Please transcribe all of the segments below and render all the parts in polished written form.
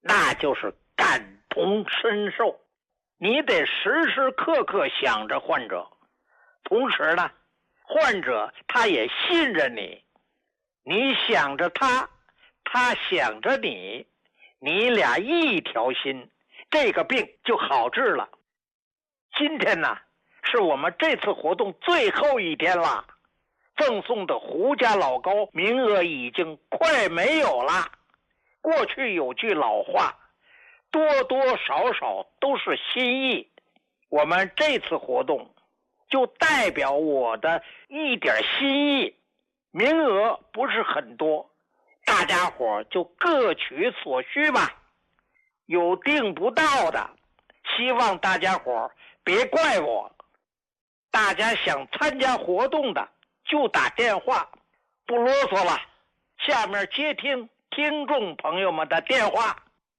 那就是感同身受。你得时时刻刻想着患者，同时呢，患者他也信任你，你想着他，他想着你，你俩一条心，这个病就好治了。今天呢，是我们这次活动最后一天了，赠送的胡家老膏名额已经快没有了。过去有句老话，多多少少都是心意，我们这次活动就代表我的一点心意，名额不是很多，大家伙就各取所需吧。有订不到的，希望大家伙别怪我。大家想参加活动的就打电话，不啰嗦了，下面接听听众朋友们的电话。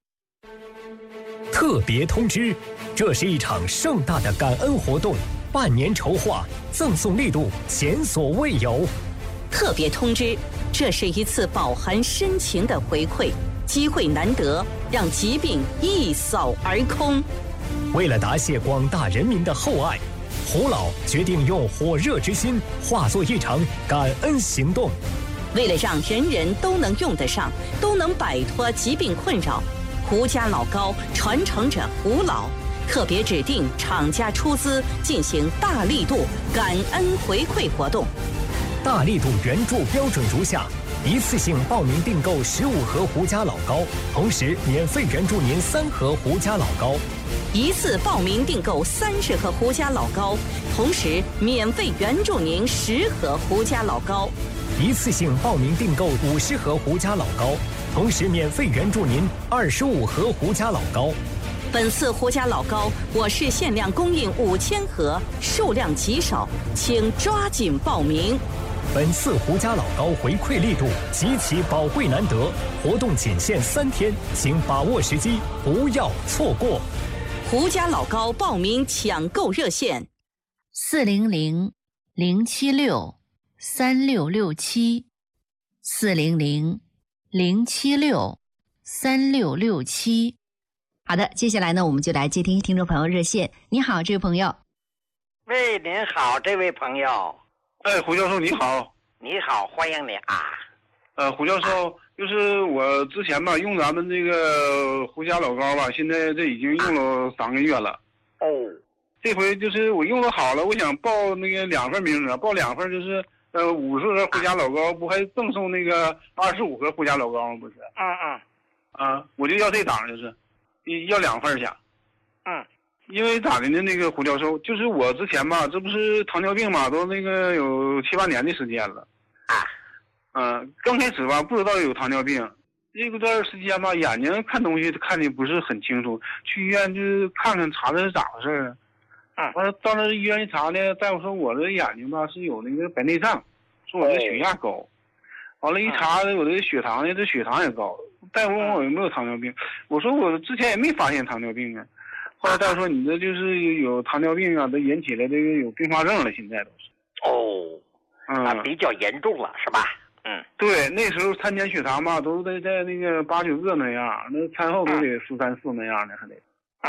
特别通知，这是一场盛大的感恩活动，半年筹划，赠送力度前所未有。 特别通知，这是一次饱含深情的回馈，机会难得，让疾病一扫而空。 为了答谢广大人民的厚爱，胡老决定用火热之心化作一场感恩行动。 为了让人人都能用得上，都能摆脱疾病困扰，胡家老膏传承者胡老特别指定厂家出资进行大力度感恩回馈活动。 大力度援助标准如下：一次性报名订购15盒胡家老膏，同时免费援助您3盒胡家老膏； 一次报名订购30盒胡家老膏，同时免费援助您10盒胡家老膏； 一次性报名订购50盒胡家老膏，同时免费援助您25盒胡家老膏。 本次胡家老膏我市限量供应5000盒，数量极少，请抓紧报名。 本次胡家老膏回馈力度极其宝贵难得，活动仅限3天，请把握时机，不要错过。 胡家老膏报名抢购热线 400-076-3667，400-076-3667。好的，接下来呢，我们就来接听听众朋友热线。你好，这位朋友。 喂，您好，这位朋友。 胡教授你好。 你好，欢迎你啊。 胡教授，就是我之前吧用咱们这个胡家老膏吧，现在这已经用了3个月了。 哦。 这回就是我用的好了，我想报那个2份名额，报2份就是50盒胡家老膏，不还赠送那个25盒胡家老膏吗？不是。我就要这档，就是要2份去。因为咋的呢？那个胡教授，就是我之前吧，这不是糖尿病嘛，都那个有7、8年的时间了。刚开始吧不知道有糖尿病，这段时间吧眼睛看东西看的不是很清楚，去医院就是看看查的是咋回事啊。完了到那医院一查呢，大夫说我这眼睛吧是有那个白内障，说我这血压高。完了，一查我这血糖呢，这血糖也高。大夫问我有没有糖尿病，我说我之前也没发现糖尿病啊。后来大夫说你这就是有糖尿病啊，都引起了这个有并发症了，现在都是。 比较严重了是吧？ 对，那时候餐前血糖吧都得在那个8、9个那样，那餐后都得13、14那样的还得。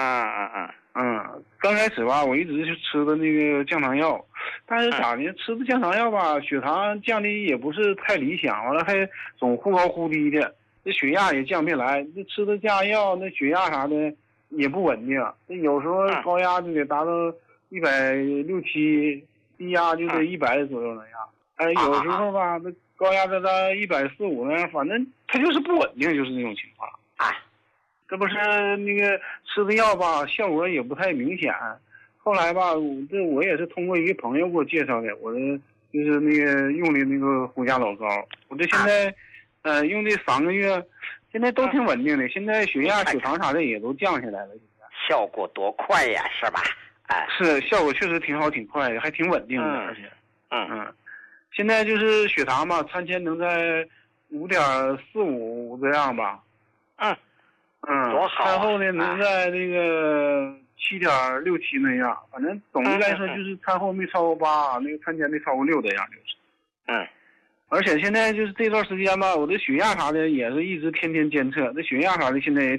刚开始吧我一直就吃的那个降糖药，但是咋的，吃的降糖药吧血糖降的也不是太理想，完了还总忽高忽低的，这血压也降不下来，这吃的降压药那血压啥的也不稳定，有时候高压就得达到160、7，低压就得100左右那样。有时候吧，那高压在140、145那样，反正它就是不稳定，就是那种情况。这不是那个吃的药吧，效果也不太明显。后来吧，我也是通过一个朋友给我介绍的，我就是那个用的那个胡家老膏，我这现在用这3个月。现在都挺稳定的，现在血压、血糖啥的也都降下来了。 效果多快呀，是吧？ 是，效果确实挺好，挺快的，还挺稳定的，而且，现在就是血糖吧，餐前能在5.45这样吧。 多好。 餐后呢能在那个7.67、7那样，反正总的来说就是餐后没超过8，那个餐前没超过6这样就是。而且现在就是这段时间吧，我的血压啥的也是一直天天监测，这血压啥的现在也